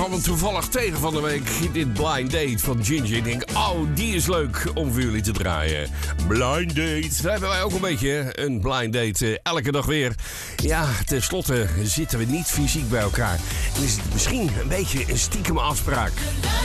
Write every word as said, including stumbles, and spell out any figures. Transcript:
kwam hem toevallig tegen van de week. Dit Blind Date van Ginger. Ik denk, oh, die is leuk om voor jullie te draaien. Blind Date. Daar hebben wij ook een beetje een blind date. Uh, elke dag weer. Ja, tenslotte zitten we niet fysiek bij elkaar. En is het misschien een beetje een stiekem afspraak.